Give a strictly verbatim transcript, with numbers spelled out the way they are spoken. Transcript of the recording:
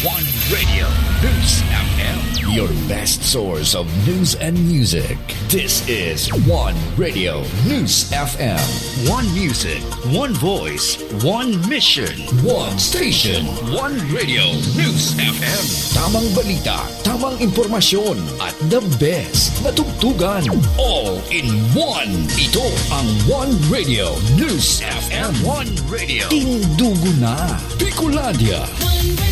One Radio News F M, your best source of news and music. This is One Radio News F M. One music, one voice, one mission, one station, one Radio News F M. Tamang balita, tamang impormasyon, at the best na tugtugan. All in one. Ito ang One Radio News F M. One Radio. Tindugo na. Bicolandia.